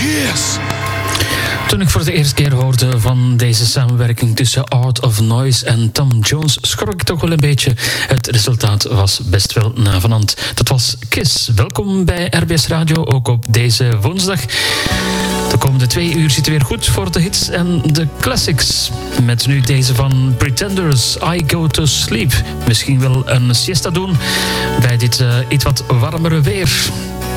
Kiss. Toen ik voor de eerste keer hoorde van deze samenwerking tussen Art of Noise en Tom Jones, schrok ik toch wel een beetje. Het resultaat was best wel navenant. Dat was Kiss. Welkom bij RBS Radio, ook op deze woensdag. De komende 2 uur zitten weer goed voor de hits en de classics. Met nu deze van Pretenders, I Go To Sleep. Misschien wel een siesta doen bij dit iets wat warmere weer.